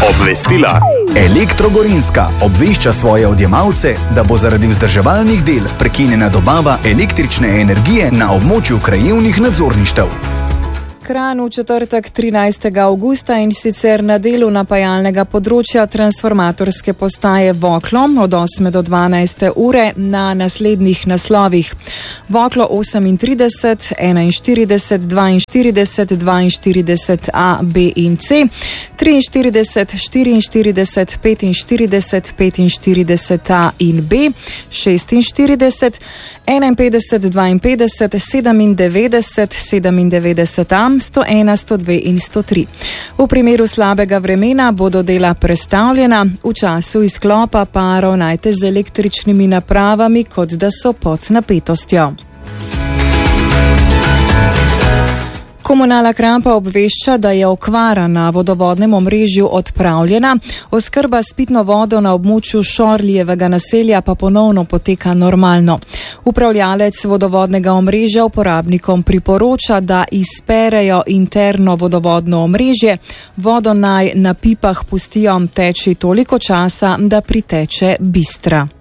Obvestila. Elektrogorenska obvešča svoje odjemalce, da bo zaradi vzdrževalnih del prekinjena dobava električne energije na območju krajevnih nadzorništev. Kranj v četrtek 13. avgusta in sicer na delu napajalnega področja transformatorske postaje Voklo od 8. do 12. ure na naslednjih naslovih. Voklo 38, 41, 42, 42a, b in c, 43, 44, 45, 45a in b, 46, 51, 52, 97, 97a, 101, 102 in 103. V primeru slabega vremena bodo dela prestavljena, v času izklopa pa ravnajte z električnimi napravami, kot da so pod napetostjo. Komunala Kranj pa obvešča, da je okvara na vodovodnem omrežju odpravljena, oskrba s pitno vodo na območju Šorlijevega naselja pa ponovno poteka normalno. Upravljalec vodovodnega omrežja uporabnikom priporoča, da izperejo interno vodovodno omrežje, vodo naj na pipah pustijo teči toliko časa, da priteče bistra.